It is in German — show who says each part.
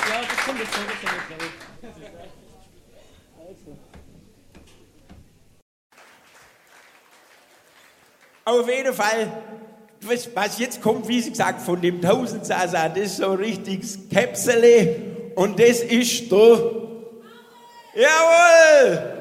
Speaker 1: Ja, das kommt jetzt noch, glaube ich.
Speaker 2: Auf jeden Fall, was jetzt kommt, wie gesagt, von dem Tausendsasa, das ist so ein richtiges Käpsele und das ist der... Jawohl!